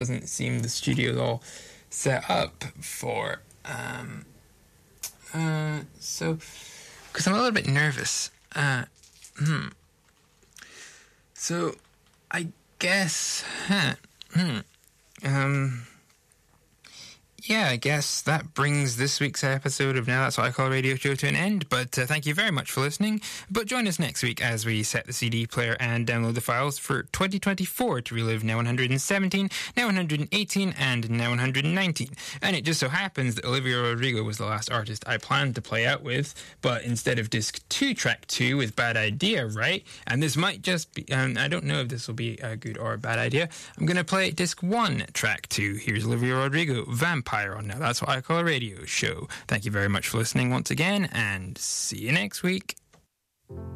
doesn't seem the studio's all set up for. So, because I'm a little bit nervous. So, I guess, yeah, I guess that brings this week's episode of Now That's What I Call a Radio Show to an end, but thank you very much for listening. But join us next week as we set the CD player and download the files for 2024 to relive Now 117, Now 118, and Now 119. And it just so happens that Olivia Rodrigo was the last artist I planned to play out with, but instead of disc 2, track 2 with Bad Idea, right? And this might just be, I don't know if this will be a good or a bad idea. I'm going to play disc 1, track 2. Here's Olivia Rodrigo, Vampire. On Now That's What I Call a Radio Show. Thank you very much for listening once again, and see you next week.